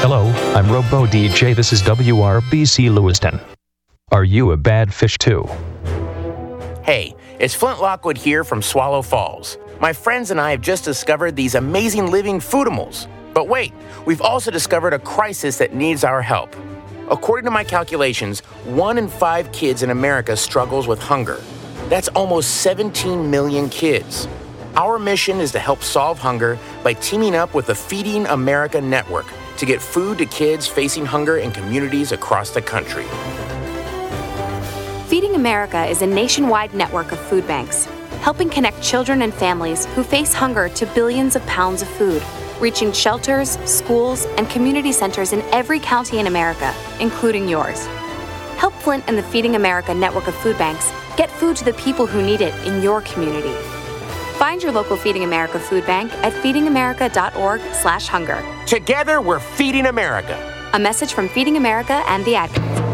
Hello, I'm Robo DJ. This is WRBC Lewiston. Are you a bad fish too? Hey, it's Flint Lockwood here from Swallow Falls. My friends and I have just discovered these amazing living foodimals. But wait, we've also discovered a crisis that needs our help. According to my calculations, 1 in 5 kids in America struggles with hunger. That's almost 17 million kids. Our mission is to help solve hunger by teaming up with the Feeding America Network to get food to kids facing hunger in communities across the country. Feeding America is a nationwide network of food banks, helping connect children and families who face hunger to billions of pounds of food, reaching shelters, schools, and community centers in every county in America, including yours. Help Flint and the Feeding America network of food banks get food to the people who need it in your community. Find your local Feeding America food bank at feedingamerica.org/hunger. Together, we're Feeding America. A message from Feeding America and the Advocates.